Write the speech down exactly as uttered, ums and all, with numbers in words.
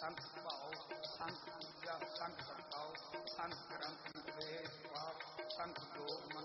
ਸੰਖ ਭਾਉ ਸੰਖ ਪੂਜਾ ਸੰਖ ਵਰਤਾਓ ਸੰਖ ਗ੍ਰੰਥ ਨਿਰਦੇਸ਼ ਪਾਪ ਸੰਖ ਜੋਗ